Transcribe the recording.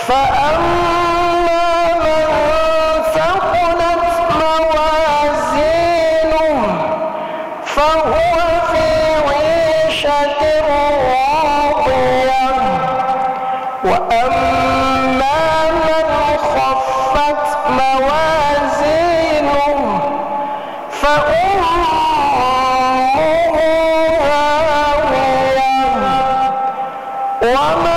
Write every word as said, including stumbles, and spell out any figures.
فأما من ثقلت موازينه فهو في عيشة راضية وأما من خفت موازينه فأمه هاوية وما